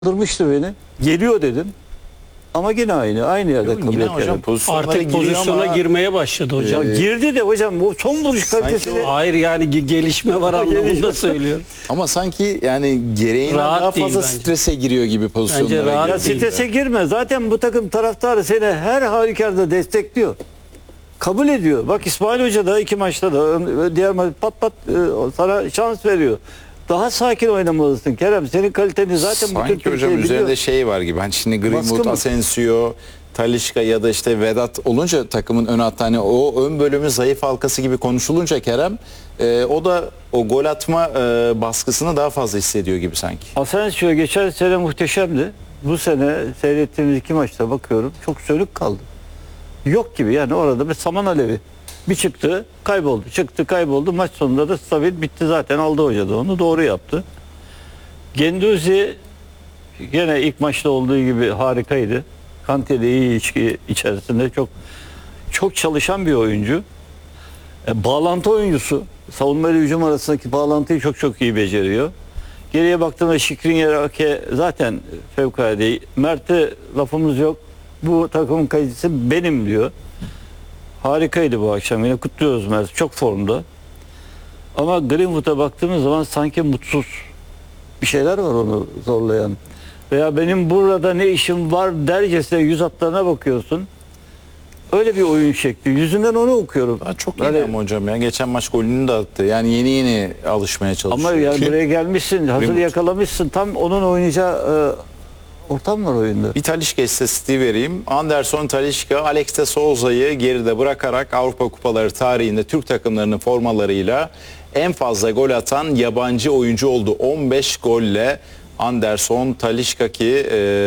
Kaldırmıştı beni. Geliyor dedim. Ama yine aynı yerde kabul Yine ettim. hocam pozisyonlara Artık giriyor pozisyona ama girmeye başladı hocam. Girdi de hocam bu son vuruş kalitesini Hayır yani gelişme var anlamında söylüyorum. ama sanki yani gereğinden Rahat daha değil fazla bence. strese giriyor gibi pozisyonlara. rahat ya giriyor. değil. strese girme. Zaten bu takım taraftarı seni her halükarda destekliyor. Kabul ediyor. Bak İsmail Hoca da 2 maçta da diğer maç pat pat sana şans veriyor. Daha sakin oynamalısın Kerem. Senin kaliteni zaten bu Sanki Türkiye hocam biliyor. üzerinde şey var gibi. Hani şimdi Baskı Greenwood, mı? Asensio, Talisca ya da işte Vedat olunca takımın ön hattı, hani o ön bölümü zayıf halkası gibi konuşulunca Kerem o da o gol atma baskısını daha fazla hissediyor gibi sanki. Asensio geçen sene muhteşemdi. Bu sene seyrettiğimiz 2 maçta bakıyorum çok sönük kaldı. Yok gibi yani orada bir saman alevi. Bir çıktı kayboldu, çıktı kayboldu. Maç sonunda da stabil bitti zaten, aldı hoca da onu doğru yaptı. Genduzi gene ilk maçta olduğu gibi harikaydı. Kanté de iyi ilişki içerisinde çok çalışan bir oyuncu. Bağlantı oyuncusu. Savunma ile hücum arasındaki bağlantıyı çok iyi beceriyor. Geriye baktığımda Skriniar, Ake zaten fevkalade. Mert'e lafımız yok. Bu takımın kalitesi benim diyor. Harikaydı bu akşam. Yine kutluyoruz Mert. Çok formda. Ama Greenwood'a baktığımız zaman sanki mutsuz. Bir şeyler var onu zorlayan. Veya benim burada ne işim var dercesine yüz hatlarına bakıyorsun. Öyle bir oyun şekli. Yüzünden onu okuyorum. Çok iyi ama hocam ya. Geçen maç golünü de attı. Yani yeni alışmaya çalışıyor. Ama yani buraya gelmişsin, hazır Greenwood. yakalamışsın. Tam onun oynayacağı ortam var oyunda. Bir Talisca istatistiği vereyim. Anderson, Talisca, Alex de Souza'yı geride bırakarak Avrupa Kupaları tarihinde Türk takımlarının formalarıyla en fazla gol atan yabancı oyuncu oldu. 15 golle Anderson, Talisca ki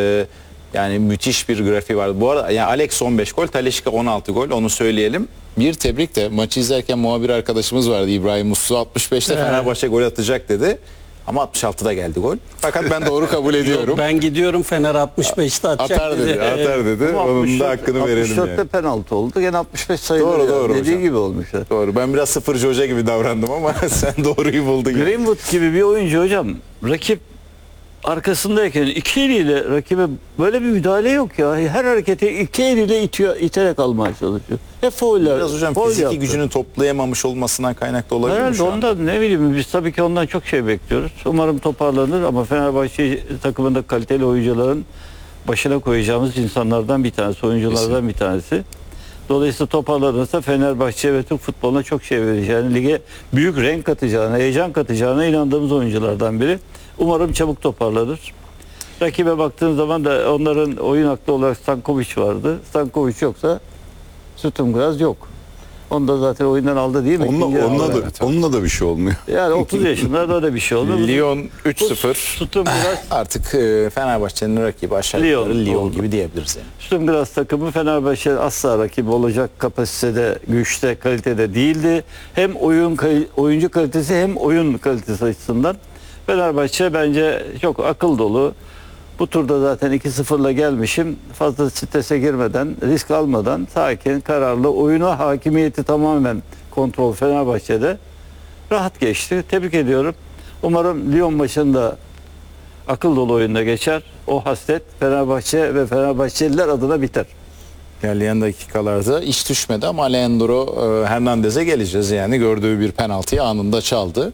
yani müthiş bir grafiği var. Bu arada yani Alex 15 gol, Talisca 16 gol, onu söyleyelim. Bir tebrik de, maçı izlerken muhabir arkadaşımız vardı, İbrahim Uslu, 65'te Fenerbahçe gol atacak dedi. Ama 66'da geldi gol. Fakat ben doğru kabul ediyorum. Ben gidiyorum, Fener 65'te atacak Atar dedi, atar dedi. Ama Onun da hakkını verelim 64'te yani. penaltı oldu. Gene 65 sayılır. Doğru Dediği hocam. gibi olmuş. Doğru. Ben biraz sıfırcı hoca gibi davrandım ama sen doğruyu buldun. Yani. Greenwood gibi bir oyuncu hocam. Rakip arkasındayken iki eliyle rakibe böyle bir müdahale yok ya. Her hareketi iki eliyle iterek almaya çalışıyor. Hep fauller. Biraz hocam faul fiziki yaptı. gücünü toplayamamış olmasından kaynaklı olabilir mi Herhalde şu an? ondan, ne bileyim, biz tabii ki ondan çok şey bekliyoruz. Umarım toparlanır ama Fenerbahçe takımında kaliteli oyuncuların başına koyacağımız insanlardan bir tanesi, oyunculardan bir tanesi. Dolayısıyla toparlanırsa Fenerbahçe ve Türk futboluna çok şey vereceğini, lige büyük renk katacağına, heyecan katacağına inandığımız oyunculardan biri. Umarım çabuk toparlanır. Rakibe baktığın zaman da onların oyun aklı olarak Stankovic vardı. Stankovic yoksa Sütungraz yok. Onu da zaten oyundan aldı değil mi? Onunla da bir şey olmuyor. Yani 30 yaşında da öyle bir şey oldu. Lyon 3-0. Sütungraz Artık Fenerbahçe'nin rakibi aşağı Lyon yukarı Lyon oldu. gibi diyebiliriz yani. Sütungraz takımı Fenerbahçe asla rakibi olacak kapasitede, güçte, kalitede değildi. Hem oyuncu kalitesi hem oyun kalitesi açısından Fenerbahçe bence çok akıl dolu. Bu turda zaten 2-0'la gelmişim. Fazla strese girmeden, risk almadan, sakin, kararlı, oyuna hakimiyeti tamamen kontrol Fenerbahçe'de rahat geçti. Tebrik ediyorum. Umarım Lyon maçında akıl dolu oyunda geçer. O hasret Fenerbahçe ve Fenerbahçeliler adına biter. İlerleyen dakikalarda iş düşmedi ama Alejandro Hernandez'e geleceğiz yani. Gördüğü bir penaltıyı anında çaldı.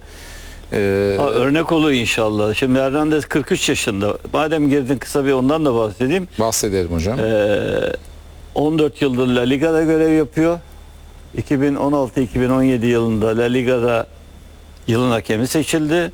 Örnek olur inşallah. Şimdi Hernandez 43 yaşında. Madem girdin, kısa bir ondan da bahsedeyim. Bahsedelim hocam. 14 yıldır La Liga'da görev yapıyor. 2016-2017 yılında La Liga'da yılın hakemi seçildi.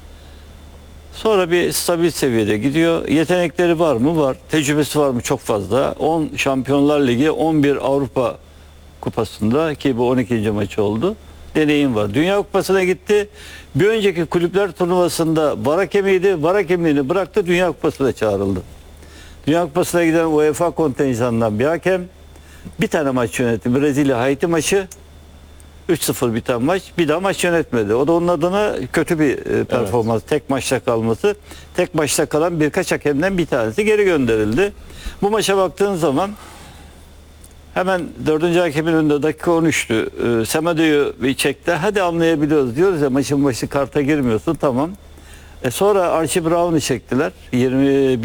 Sonra bir stabil seviyede gidiyor. Yetenekleri var mı? Var. Tecrübesi var mı? Çok fazla. 10 Şampiyonlar Ligi, 11 Avrupa Kupası'nda, ki bu 12. maçı oldu. Deneyim var. Dünya Kupası'na gitti. Bir önceki kulüpler turnuvasında var hakemiydi. Var hakemliğini bıraktı. Dünya Kupası'na çağrıldı. Dünya Kupası'na giden UEFA kontenjanından bir hakem. Bir tane maç yönetti. Brezilya-Haiti maçı. 3-0 biten maç. Bir daha maç yönetmedi. O da onun adına kötü bir performans. Evet. Tek maçta kalması. Tek maçta kalan birkaç hakemden bir tanesi geri gönderildi. Bu maça baktığın zaman hemen 4. hakemin önünde dakika 13'tü. Semedo'yu bir çekti. Hadi anlayabiliyoruz diyoruz ya, maçın başı karta girmiyorsun, tamam. Sonra Archie Brown'u çektiler. 21